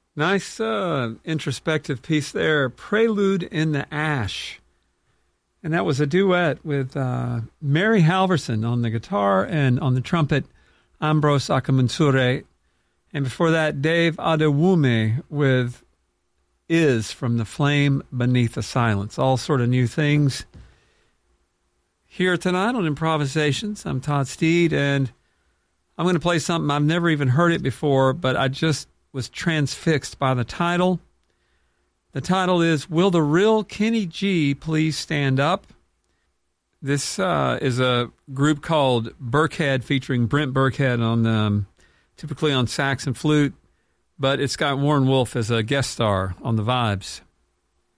Nice introspective piece there, Prelude in the Ash. And that was a duet with Mary Halverson on the guitar and on the trumpet, Ambrose Akamunsure. And before that, Dave Adewume with Is from The Flame Beneath the Silence. All sort of new things here tonight on Improvisations. I'm Todd Steed, and I'm going to play something. I've never even heard it before, but I just was transfixed by the title. The title is Will the Real Kenny G Please Stand Up? This is a group called Burkhead featuring Brent Burkhead on typically on sax and flute, but it's got Warren Wolf as a guest star on the vibes.